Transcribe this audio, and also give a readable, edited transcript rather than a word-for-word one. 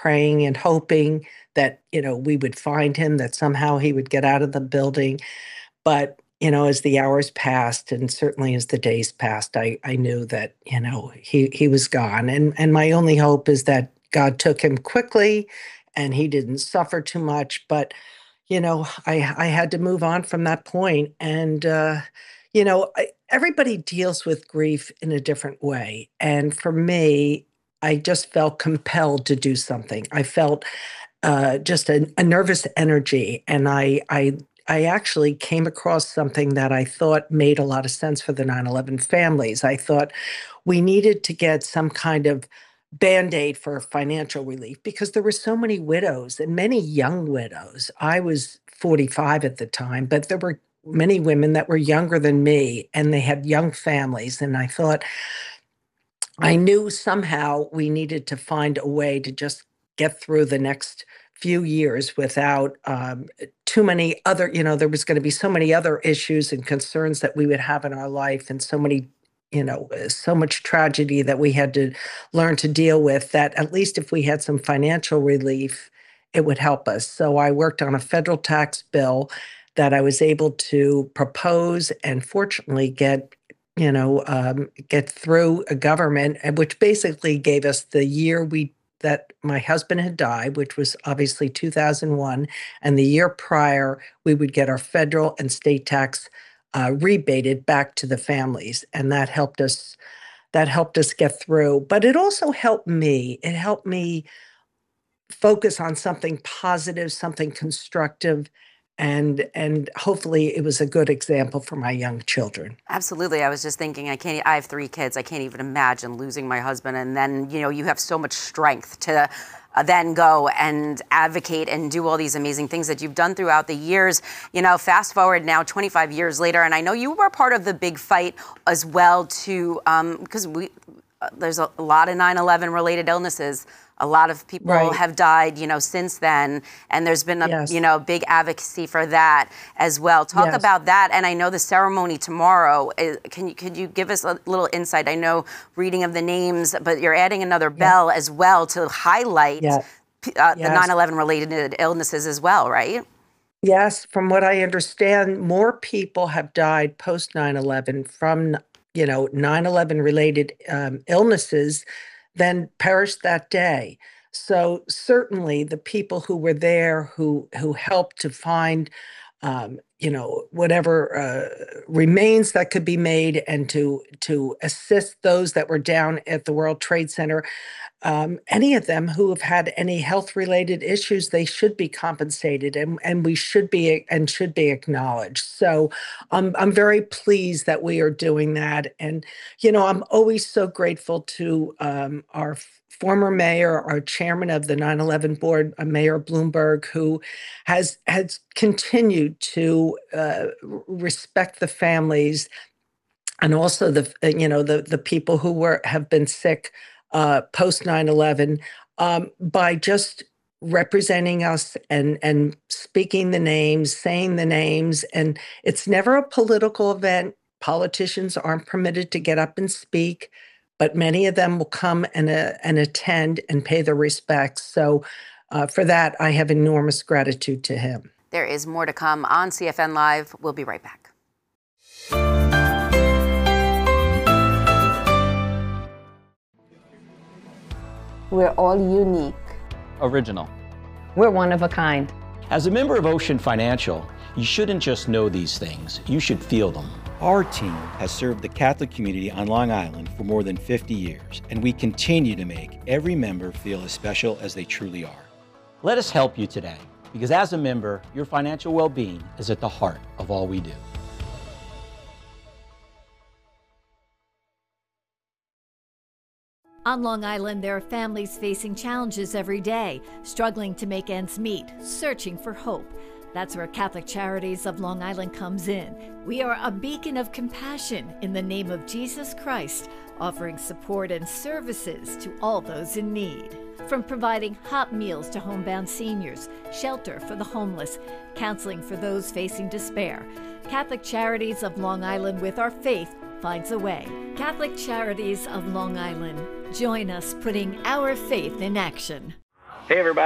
praying and hoping that, we would find him, that somehow he would get out of the building. But, as the hours passed and certainly as the days passed, I knew that, he was gone. And my only hope is that God took him quickly and he didn't suffer too much. But, I had to move on from that point. And, everybody deals with grief in a different way. And for me, I just felt compelled to do something. I felt just a nervous energy, and I actually came across something that I thought made a lot of sense for the 9/11 families. I thought we needed to get some kind of band-aid for financial relief because there were so many widows and many young widows. I was 45 at the time, but there were many women that were younger than me and they had young families. And I thought I knew somehow we needed to find a way to just get through the next few years without too many other, there was going to be so many other issues and concerns that we would have in our life and so many, so much tragedy that we had to learn to deal with that at least if we had some financial relief, it would help us. So I worked on a federal tax bill that I was able to propose and fortunately get through a government, which basically gave us the year that my husband had died, which was obviously 2001, and the year prior, we would get our federal and state tax rebated back to the families, and that helped us. That helped us get through. But it also helped me. It helped me focus on something positive, something constructive, and hopefully it was a good example for my young children. Absolutely. I was just thinking, I have 3 kids. I can't even imagine losing my husband. And then, you have so much strength to then go and advocate and do all these amazing things that you've done throughout the years. Fast forward now 25 years later, and I know you were part of the big fight as well too, because there's a lot of 9/11 related illnesses. A lot of people Right. have died, since then, and there's been Yes. big advocacy for that as well. Talk Yes. about that, and I know the ceremony tomorrow. Could you give us a little insight? I know reading of the names, but you're adding another bell as well to highlight Yeah. the Yes. 9/11 related illnesses as well, right? Yes, from what I understand, more people have died post 9/11 from, 9/11 related illnesses than perished that day. So certainly the people who were there, who helped to find, whatever remains that could be made, and to assist those that were down at the World Trade Center. Any of them who have had any health related issues, they should be compensated and we should be acknowledged. So I'm very pleased that we are doing that. And, I'm always so grateful to our former mayor, our chairman of the 9/11 board, Mayor Bloomberg, who has continued to respect the families and also the people who have been sick post 9/11 by just representing us and speaking the names, saying the names. And it's never a political event. Politicians aren't permitted to get up and speak, but many of them will come and attend and pay their respects. So for that, I have enormous gratitude to him. There is more to come on CFN Live. We'll be right back. We're all unique. Original. We're one of a kind. As a member of Ocean Financial, you shouldn't just know these things, you should feel them. Our team has served the Catholic community on Long Island for more than 50 years, and we continue to make every member feel as special as they truly are. Let us help you today, because as a member, your financial well-being is at the heart of all we do. On Long Island, there are families facing challenges every day, struggling to make ends meet, searching for hope. That's where Catholic Charities of Long Island comes in. We are a beacon of compassion in the name of Jesus Christ, offering support and services to all those in need. From providing hot meals to homebound seniors, shelter for the homeless, counseling for those facing despair, Catholic Charities of Long Island, with our faith, finds a way. Catholic Charities of Long Island. Join us putting our faith in action. Hey, everybody.